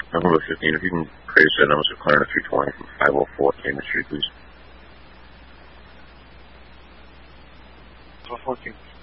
November 15, if you can praise the numbers of Clarendon 320 from 504 Cambridge Street, please. 1214.